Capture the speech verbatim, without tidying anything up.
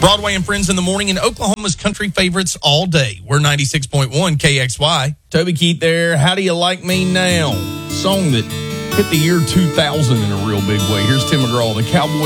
Broadway and Friends in the morning, and Oklahoma's country favorites all day. We're ninety-six point one K X Y. Toby Keith there. How do you like me now? Song that hit the year two thousand in a real big way. Here's Tim McGraw, the Cowboys.